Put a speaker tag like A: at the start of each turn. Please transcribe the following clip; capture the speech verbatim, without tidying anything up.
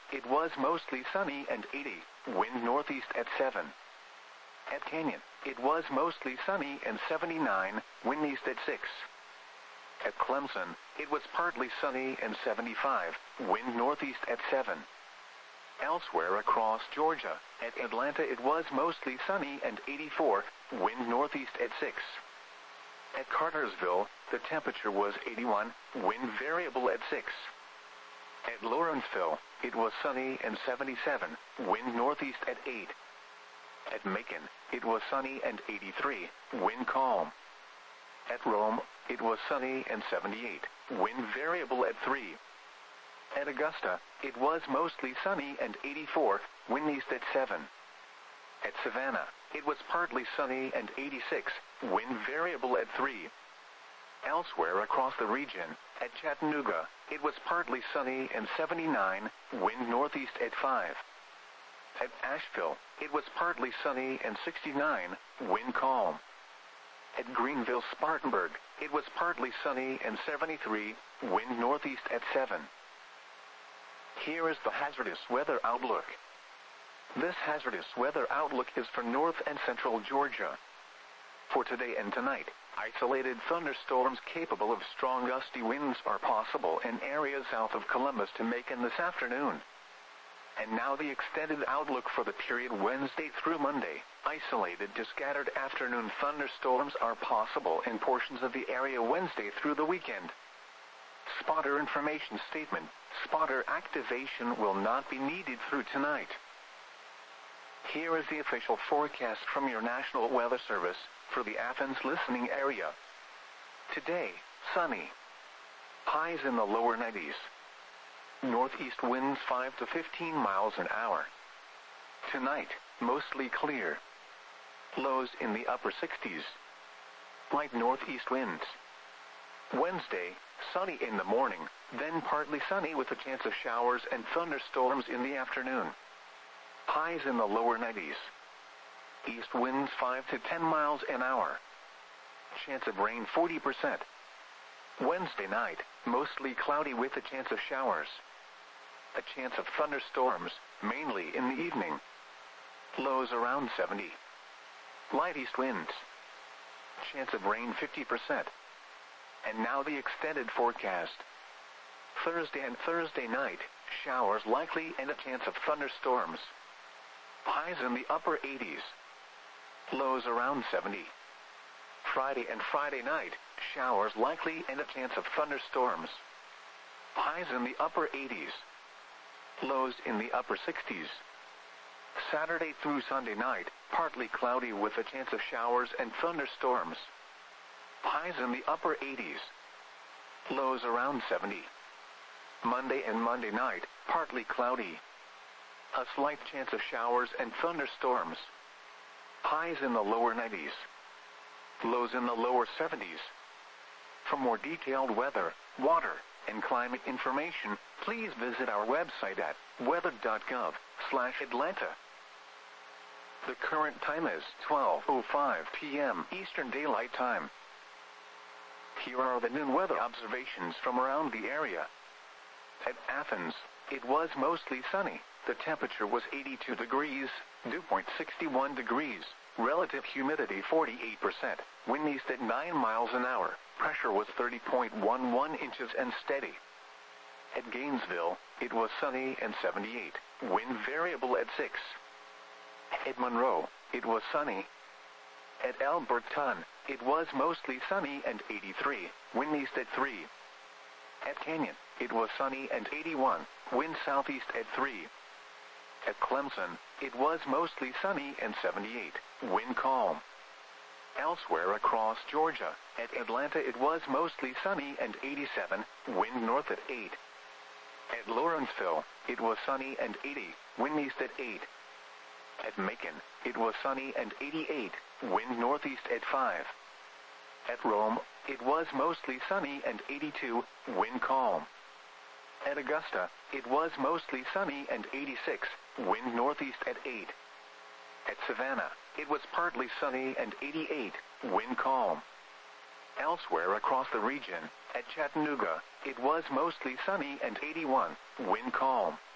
A: it was mostly sunny and eighty, wind northeast at seven. At Canyon, it was mostly sunny and seventy-nine, wind east at six. At Clemson, it was partly sunny and seventy-five, wind northeast at seven. Elsewhere across Georgia, at Atlanta it was mostly sunny and eighty-four, wind northeast at six. At Cartersville, the temperature was eighty-one, wind variable at six. At Lawrenceville, it was sunny and seventy-seven, wind northeast at eight. At Macon, it was sunny and eighty-three, wind calm. At Rome, it was sunny and seventy-eight, wind variable at three. At Augusta, it was mostly sunny and eighty-four, wind east at seven. At Savannah, it was partly sunny and eighty-six, wind variable at three. Elsewhere across the region, at Chattanooga, it was partly sunny and seventy-nine, wind northeast at five. At Asheville, it was partly sunny and sixty-nine, wind calm. At Greenville-Spartanburg, it was partly sunny and seventy-three, wind northeast at seven. Here is the hazardous weather outlook. This hazardous weather outlook is for north and central Georgia. For today and tonight, isolated thunderstorms capable of strong gusty winds are possible in areas south of Columbus to Macon this afternoon. And now the extended outlook for the period Wednesday through Monday. Isolated to scattered afternoon thunderstorms are possible in portions of the area Wednesday through the weekend. Spotter information statement. Spotter activation will not be needed through tonight. Here is the official forecast from your National Weather Service for the Athens listening area. Today, sunny. Highs in the lower nineties. Northeast winds five to fifteen miles an hour. Tonight, mostly clear. Lows in the upper sixties. Light northeast winds. Wednesday, sunny in the morning, then partly sunny with a chance of showers and thunderstorms in the afternoon. Highs in the lower nineties. East winds five to ten miles an hour. Chance of rain forty percent. Wednesday night, mostly cloudy with a chance of showers. A chance of thunderstorms, mainly in the evening. Lows around seventy. Light east winds. Chance of rain fifty percent. And now the extended forecast. Thursday and Thursday night, showers likely and a chance of thunderstorms. Highs in the upper eighties. Lows around seventy. Friday and Friday night, showers likely and a chance of thunderstorms. Highs in the upper eighties. Lows in the upper sixties. Saturday through Sunday night, partly cloudy with a chance of showers and thunderstorms. Highs in the upper eighties. Lows around seventy. Monday and Monday night, partly cloudy. A slight chance of showers and thunderstorms. Highs in the lower nineties. Lows in the lower seventies. For more detailed weather, water, and climate information, please visit our website at weather dot gov slash Atlanta. The current time is twelve oh five p m Eastern Daylight Time. Here are the noon weather observations from around the area. At Athens, it was mostly sunny. The temperature was eighty-two degrees, dew point sixty-one degrees, relative humidity forty-eight percent, wind east at nine miles an hour, pressure was thirty point one one inches and steady. At Gainesville, it was sunny and seventy-eight, wind variable at six. At Monroe, it was sunny. At Alberton, it was mostly sunny and eighty-three, wind east at three. At Canyon, it was sunny and eighty-one, wind southeast at three. At Clemson, it was mostly sunny and seventy-eight, wind calm. Elsewhere across Georgia, at Atlanta it was mostly sunny and eighty-seven, wind north at eight. At Lawrenceville, it was sunny and eighty, wind east at eight. At Macon, it was sunny and eighty-eight, wind northeast at five. At Rome, it was mostly sunny and eighty-two, wind calm. At Augusta, it was mostly sunny and eighty-six, wind northeast at eight. At Savannah, it was partly sunny and eighty-eight, wind calm. Elsewhere across the region, at Chattanooga, it was mostly sunny and eighty-one, wind calm.